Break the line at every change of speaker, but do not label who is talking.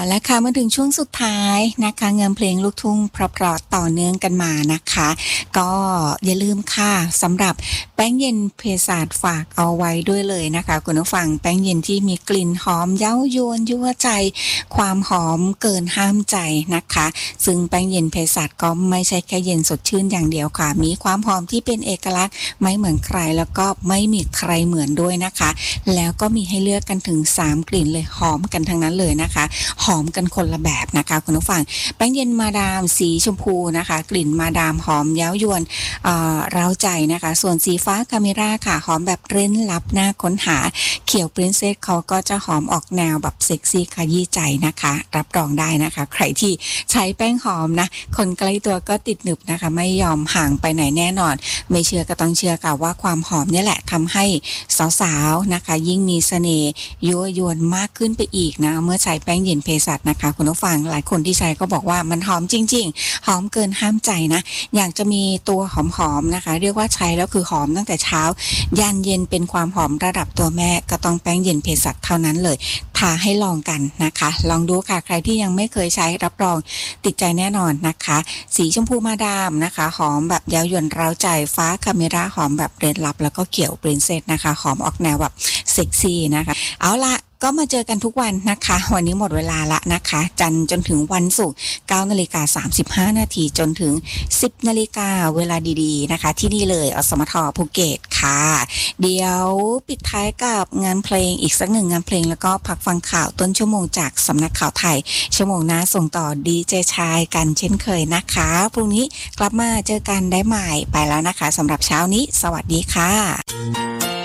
เอาละค่ะมาถึงช่วงสุดท้ายนะคะเงินเพลงลูกทุ่งเพราะๆต่อเนื่องกันมานะคะก็อย่าลืมค่ะสำหรับแป้งเย็นเภสัชฝากเอาไว้ด้วยเลยนะคะคุณผู้ฟังแป้งเย็นที่มีกลิ่นหอมเย้ายวนยั่วใจความหอมเกินห้ามใจนะคะซึ่งแป้งเย็นเภสัชก็ไม่ใช่แค่เย็นสดชื่นอย่างเดียวค่ะมีความหอมที่เป็นเอกลักษณ์ไม่เหมือนใครแล้วก็ไม่มีใครเหมือนด้วยนะคะแล้วก็มีให้เลือกกันถึง3กลิ่นเลยหอมกันทั้งนั้นเลยนะคะหอมกันคนละแบบนะคะคุณผู้ฟังแป้งเย็นมาดามสีชมพูนะคะกลิ่นมาดามหอมเย้ายวนเร้าใจนะคะส่วนสีฟ้าคาเมราค่ะหอมแบบเร้นลับน่าค้นหาเขียวปรินเซสเขาก็จะหอมออกแนวแบบเซ็กซี่ขยี้ใจนะคะรับรองได้นะคะใครที่ใช้แป้งหอมนะคนใกล้ตัวก็ติดหนึบนะคะไม่ยอมห่างไปไหนแน่นอนไม่เชื่อก็ต้องเชื่อค่ะว่าความหอมนี่แหละทำให้สาวๆนะคะยิ่งมีเสน่ห์ยั่วยวนมากขึ้นไปอีกนะเมื่อใช้แป้งเย็นเภสัชนะคะคุณผู้ฟังหลายคนที่ใช้ก็บอกว่ามันหอมจริงๆหอมเกินห้ามใจนะอยากจะมีตัวหอมๆนะคะเรียกว่าใช้แล้วคือหอมตั้งแต่เช้ายันเย็นเป็นความหอมระดับตัวแม่ก็ต้องแป้งเย็นเภสัชเท่านั้นเลยท้าให้ลองกันนะคะลองดูค่ะใครที่ยังไม่เคยใช้รับรองติดใจแน่นอนนะคะสีชมพูมาดามนะคะหอมแบบเย้ายวนเร้าใจฟ้าคาเมราหอมแบบเรดลับแล้วก็เขียวปรินเซสนะคะหอมออกแนวแบบเซ็กซี่นะคะเอาละก็มาเจอกันทุกวันนะคะวันนี้หมดเวลาละนะคะจันทร์จนถึงวันศุกร์ 9:35 นาทีจนถึง 10 นาฬิกาเวลาดีๆนะคะที่นี่เลยอสมทภูเก็ตค่ะเดี๋ยวปิดท้ายกับงานเพลงอีกสักหนึ่งงานเพลงแล้วก็พักฟังข่าวต้นชั่วโมงจากสำนักข่าวไทยชั่วโมงหน้าส่งต่อดีเจชายกันเช่นเคยนะคะพรุ่งนี้กลับมาเจอกันได้ใหม่ไปแล้วนะคะสำหรับเช้านี้สวัสดีค่ะ